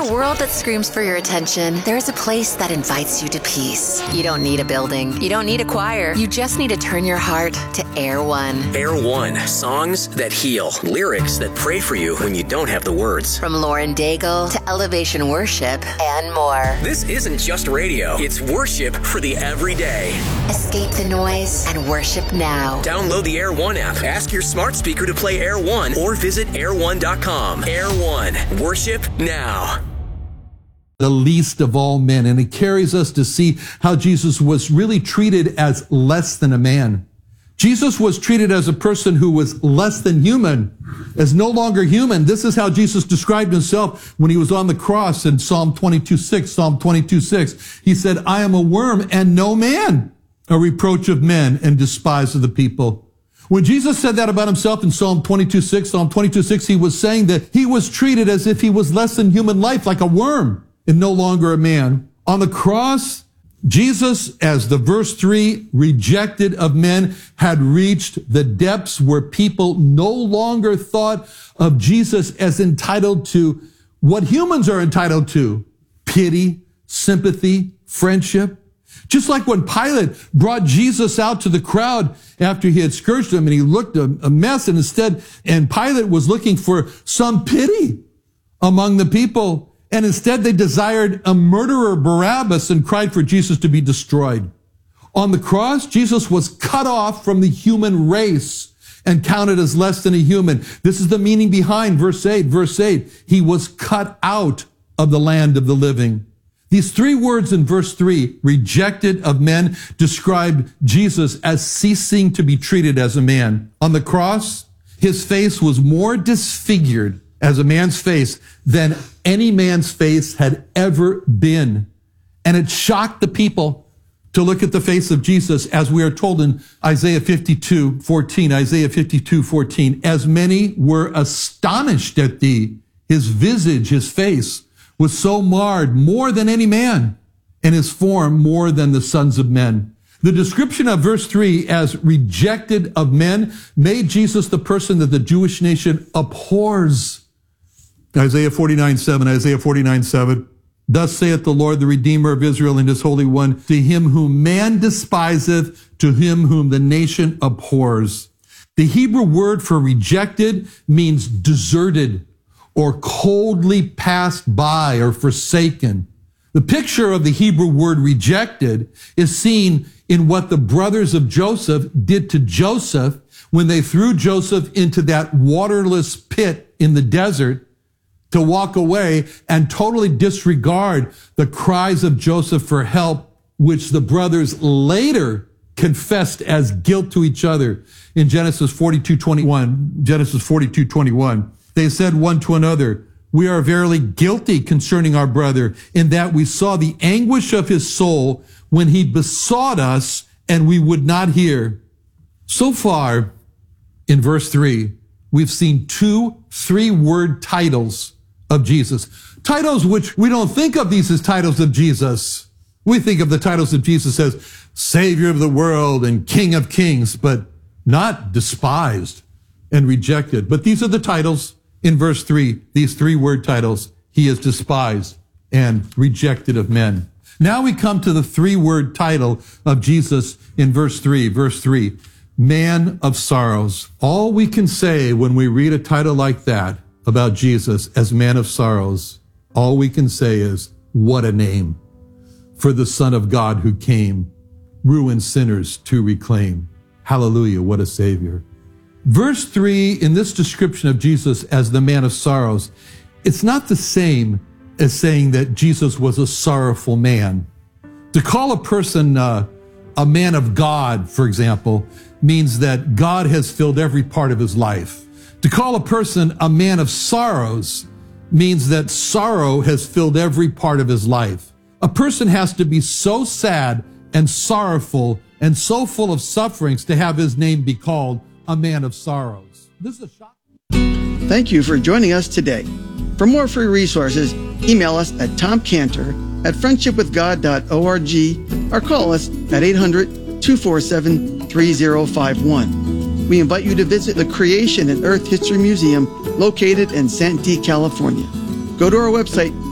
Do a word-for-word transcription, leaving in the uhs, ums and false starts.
a world that screams for your attention, there is a place that invites you to peace. You don't need a building. You don't need a choir. You just need to turn your heart to Air One. Air One. Songs that heal. Lyrics that pray for you when you don't have the words. From Lauren Daigle to Elevation Worship and more. This isn't just radio. It's worship for the everyday. Escape the noise and worship now. Download the Air One app. Ask your smart speaker to play Air One or visit air one dot com. Air One. Worship now. The least of all men. And it carries us to see how Jesus was really treated as less than a man. Jesus was treated as a person who was less than human, as no longer human. This is how Jesus described himself when he was on the cross in Psalm twenty-two six. Psalm twenty-two six. He said, I am a worm and no man, a reproach of men and despise of the people. When Jesus said that about himself in Psalm twenty-two six, Psalm twenty-two six, he was saying that he was treated as if he was less than human life, like a worm and no longer a man. On the cross, Jesus, as the verse three, rejected of men, had reached the depths where people no longer thought of Jesus as entitled to what humans are entitled to: pity, sympathy, friendship. Just like when Pilate brought Jesus out to the crowd after he had scourged him and he looked a, a mess, and instead, and Pilate was looking for some pity among the people. And instead they desired a murderer, Barabbas, and cried for Jesus to be destroyed. On the cross, Jesus was cut off from the human race and counted as less than a human. This is the meaning behind verse eight. Verse eight, he was cut out of the land of the living. These three words in verse three, rejected of men, describe Jesus as ceasing to be treated as a man. On the cross, his face was more disfigured as a man's face than any man's face had ever been. And it shocked the people to look at the face of Jesus, as we are told in Isaiah fifty-two fourteen. Isaiah fifty-two fourteen. As many were astonished at thee, his visage, his face, was so marred more than any man, and his form more than the sons of men. The description of verse three as rejected of men made Jesus the person that the Jewish nation abhors. Isaiah forty-nine seven, Isaiah forty-nine seven. Thus saith the Lord, the Redeemer of Israel and his Holy One, to him whom man despiseth, to him whom the nation abhors. The Hebrew word for rejected means deserted or coldly passed by or forsaken. The picture of the Hebrew word rejected is seen in what the brothers of Joseph did to Joseph when they threw Joseph into that waterless pit in the desert to walk away and totally disregard the cries of Joseph for help, which the brothers later confessed as guilt to each other in Genesis forty-two twenty-one. Genesis forty-two twenty-one. They said one to another, we are verily guilty concerning our brother, in that we saw the anguish of his soul when he besought us and we would not hear. So far in verse three, we've seen two three-word titles of Jesus. Titles which we don't think of these as titles of Jesus. We think of the titles of Jesus as Savior of the world and King of kings, but not despised and rejected. But these are the titles in verse three, these three-word titles. He is despised and rejected of men. Now we come to the three-word title of Jesus in verse three. Verse three, Man of Sorrows. All we can say when we read a title like that about Jesus as Man of Sorrows, all we can say is, what a name for the Son of God who came, ruined sinners to reclaim. Hallelujah, what a Savior. Verse three, in this description of Jesus as the Man of Sorrows, it's not the same as saying that Jesus was a sorrowful man. To call a person uh, a man of God, for example, means that God has filled every part of his life. To call a person a man of sorrows means that sorrow has filled every part of his life. A person has to be so sad and sorrowful and so full of sufferings to have his name be called a man of sorrows. This is a shock. Thank you for joining us today. For more free resources, email us at tom cantor at friendship with god dot org or call us at eight hundred, two four seven, three zero five one. We invite you to visit the Creation and Earth History Museum located in Santee, California. Go to our website,